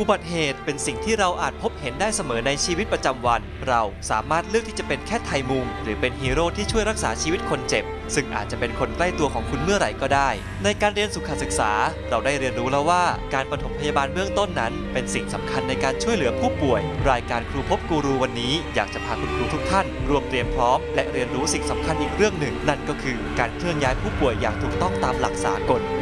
อุบัติเหตุเป็นสิ่งที่เราอาจพบเห็นได้เสมอในชีวิตประจำวันเราสามารถเลือกที่จะเป็นแค่ไทยมุงหรือเป็นฮีโร่ที่ช่วยรักษาชีวิตคนเจ็บซึ่งอาจจะเป็นคนใกล้ตัวของคุณเมื่อไหร่ก็ได้ในการเรียนสุขศึกษาเราได้เรียนรู้แล้วว่าการปฐมพยาบาลเบื้องต้นนั้นเป็นสิ่งสำคัญในการช่วยเหลือผู้ป่วยรายการครูพบกูรูวันนี้อยากจะพาคุณครูทุกท่านรวมเตรียมพร้อมและเรียนรู้สิ่งสำคัญอีกเรื่องหนึ่งนั่นก็คือการเคลื่อนย้ายผู้ป่วยอย่างถูกต้องตามหลักสากล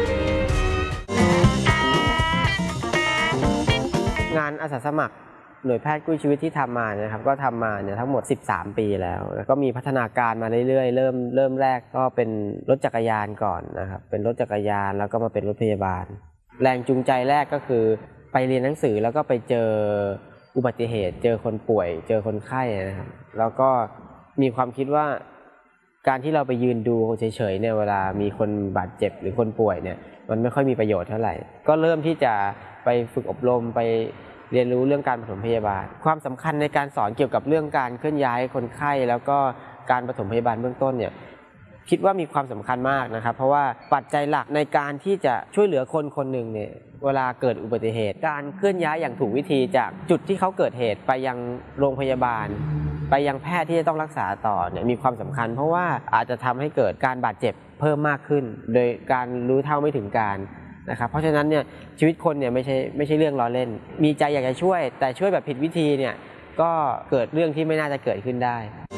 งานอาสาสมัครหน่วยแพทย์กู้ชีวิตที่ทำมานะครับก็ทำมาเนี่ยทั้งหมด13 ปีแล้วก็มีพัฒนาการมาเรื่อยๆเริ่มแรกก็เป็นรถจักรยานก่อนนะครับเป็นรถจักรยานแล้วก็มาเป็นรถพยาบาลแรงจูงใจแรกก็คือไปเรียนหนังสือแล้วก็ไปเจออุบัติเหตุเจอคนป่วยเจอคนไข้นะครับแล้วก็มีความคิดว่าการที่เราไปยืนดูเฉยๆเนี่ยเวลามีคนบาดเจ็บหรือคนป่วยเนี่ยมันไม่ค่อยมีประโยชน์เท่าไหร่ก็เริ่มที่จะไปฝึกอบรมไปเรียนรู้เรื่องการปฐมพยาบาลความสำคัญในการสอนเกี่ยวกับเรื่องการเคลื่อนย้ายคนไข้แล้วก็การปฐมพยาบาลเบื้องต้นเนี่ยคิดว่ามีความสำคัญมากนะครับเพราะว่าปัจจัยหลักในการที่จะช่วยเหลือคนคนหนึ่งเนี่ยเวลาเกิดอุบัติเหตุการเคลื่อนย้ายอย่างถูกวิธีจากจุดที่เขาเกิดเหตุไปยังโรงพยาบาลไปยังแพทย์ที่จะต้องรักษาต่อเนี่ยมีความสำคัญเพราะว่าอาจจะทำให้เกิดการบาดเจ็บเพิ่มมากขึ้นโดยการรู้เท่าไม่ถึงการนะครับเพราะฉะนั้นเนี่ยชีวิตคนเนี่ยไม่ใช่เรื่องล้อเล่นมีใจอยากจะช่วยแต่ช่วยแบบผิดวิธีเนี่ยก็เกิดเรื่องที่ไม่น่าจะเกิดขึ้นได้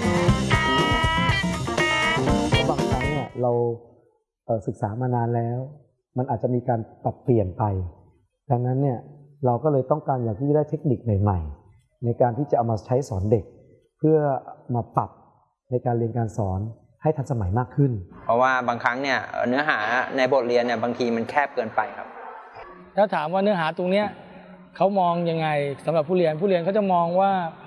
บางครั้งเนี่ยเราศึกษามานานแล้วมันอาจจะมีการปรับเปลี่ยนไปดังนั้นเนี่ยเราก็เลยต้องการอยากที่จะได้เทคนิคใหม่ๆในการที่จะเอามาใช้สอนเด็กเพื่อมาปรับในการเรียนการสอนให้ทันสมัยมากขึ้นเพราะว่าบางครั้งเนี่ยเนื้อหาในบทเรียนเนี่ยบางทีมันแคบเกินไปครับถ้าถามว่าเนื้อหาตรงเนี้ยเขามองยังไงสำหรับผู้เรียนเขาจะมองว่าพ